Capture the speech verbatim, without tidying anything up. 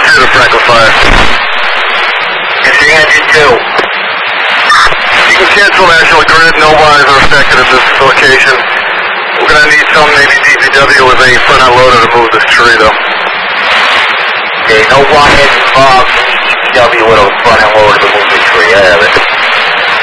two to Franklin Fire. Missing engine two. You can cancel National Grid, no wires are affected at this location. We're going to need some maybe D P W with a front end loader to move this tree though. Okay, no wires involved. D P W with a front end loader to move the tree. I have it.